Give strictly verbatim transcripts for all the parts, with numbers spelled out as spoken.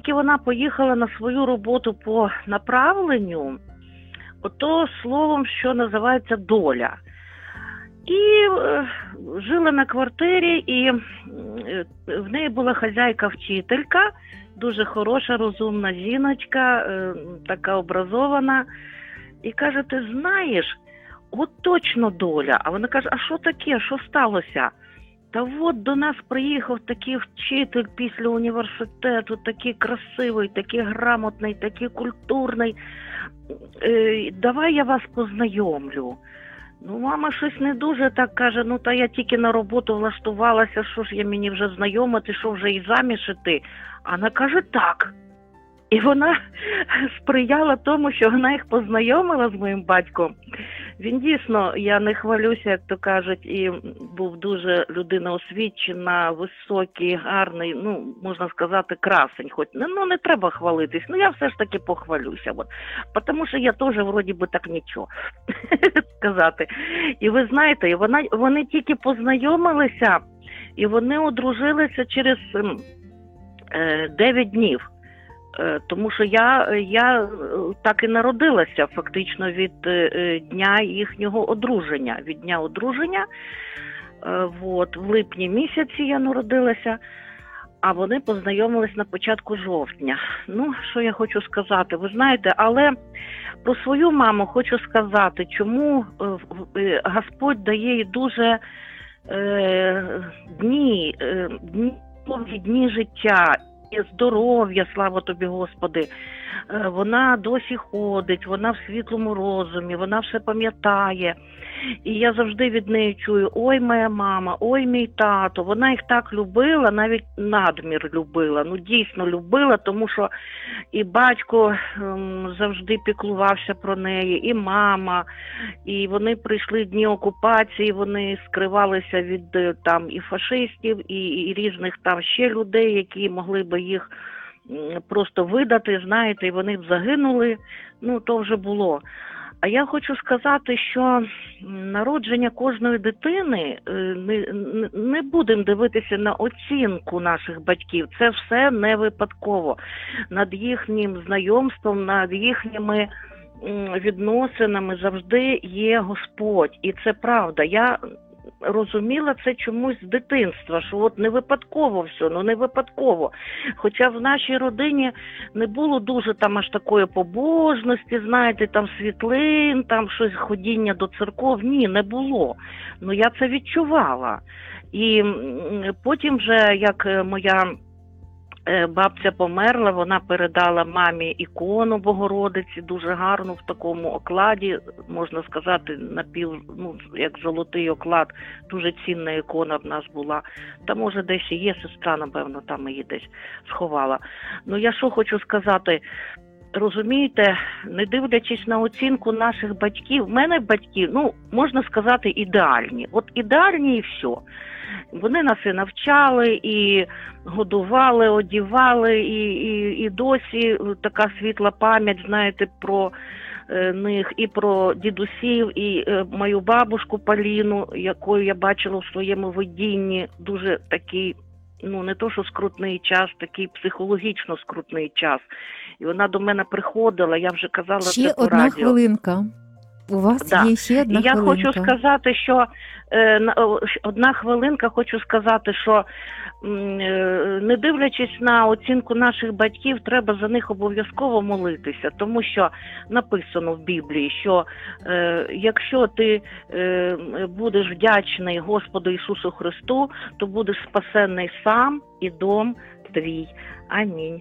тільки вона поїхала на свою роботу по направленню, ото словом, що називається доля. І е, жила на квартирі, і е, в неї була хазяйка-вчителька, дуже хороша, розумна жіночка, е, така образована. І каже, ти знаєш, от точно доля. А вона каже, а що таке, що сталося? Та от до нас приїхав такий вчитель після університету, такий красивий, такий грамотний, такий культурний. Е, давай я вас познайомлю. Ну, мама щось не дуже так каже, ну, та я тільки на роботу влаштувалася, що ж я мені вже знайомити, що вже і заміж іти. А вона каже, так. І вона сприяла тому, що вона їх познайомила з моїм батьком. Він дійсно, я не хвалюся, як то кажуть, і був дуже людина освічена, високий, гарний, ну, можна сказати, красень. Хоч, ну, не треба хвалитись, ну, я все ж таки похвалюся. От. Тому що я теж, вроді би, так нічого сказати. І ви знаєте, і вона, вони тільки познайомилися, і вони одружилися через е, дев'ять днів. Тому що я, я так і народилася фактично від дня їхнього одруження. Від дня одруження, от, в липні місяці я народилася, а вони познайомились на початку жовтня. Ну, що я хочу сказати, ви знаєте, але про свою маму хочу сказати, чому Господь дає їй дуже е, дні, е, дні, дні життя, здоров'я, слава тобі, Господи. Вона досі ходить, вона в світлому розумі, вона все пам'ятає. І я завжди від неї чую, ой, моя мама, ой, мій тато. Вона їх так любила, навіть надмір любила. Ну, дійсно любила, тому що і батько ем, завжди піклувався про неї, і мама. І вони прийшли дні окупації, вони скривалися від там і фашистів, і, і різних там ще людей, які могли би їх просто видати, знаєте, і вони б загинули. Ну, то вже було. А я хочу сказати, що народження кожної дитини, не, не будемо дивитися на оцінку наших батьків, це все не випадково. Над їхнім знайомством, над їхніми відносинами завжди є Господь. І це правда. Я розуміла це чомусь з дитинства, що от не випадково все, ну не випадково. Хоча в нашій родині не було дуже там аж такої побожності, знаєте, там світлин, там щось ходіння до церков, ні, не було. Ну я це відчувала. І потім вже, як моя бабця померла, вона передала мамі ікону Богородиці, дуже гарну, в такому окладі, можна сказати, напів, ну, як золотий оклад, дуже цінна ікона в нас була. Та, може, десь і є сестра, напевно, там її десь сховала. Ну, я що хочу сказати, розумієте, не дивлячись на оцінку наших батьків, в мене батьки, ну, можна сказати, ідеальні. От ідеальні і все. Вони нас і навчали, і годували, одівали, і, і, і досі така світла пам'ять, знаєте, про е, них, і про дідусів, і е, мою бабушку Поліну, якою я бачила в своєму видінні, дуже такий, ну не то що скрутний час, такий психологічно скрутний час. І вона до мене приходила, я вже казала ще це по радіо. Ще одна хвилинка. У вас да. є ще одна І я хвилинка. хочу сказати, що е, одна хвилинка, хочу сказати, що е, не дивлячись на оцінку наших батьків, треба за них обов'язково молитися, тому що написано в Біблії, що е, якщо ти е, будеш вдячний Господу Ісусу Христу, то будеш спасенний сам і дом твій. Амінь.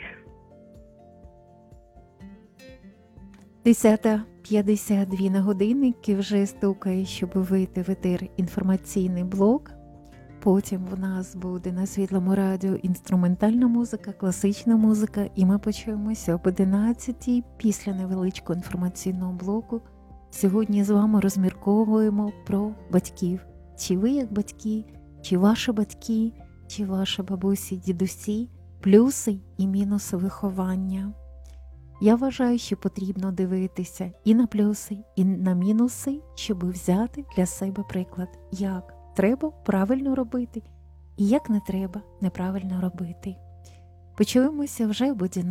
десята п'ятдесят дві на годинники вже стукає, щоб вийти в етер інформаційний блок. Потім у нас буде на Світлому радіо інструментальна музика, класична музика, і ми почуємося об одинадцятій після невеличкого інформаційного блоку. Сьогодні з вами розмірковуємо про батьків. Чи ви як батьки, чи ваші батьки, чи ваші бабусі, дідусі, плюси і мінуси виховання. Я вважаю, що потрібно дивитися і на плюси, і на мінуси, щоб взяти для себе приклад, як треба правильно робити і як не треба неправильно робити. Почуємося вже об одинадцятій.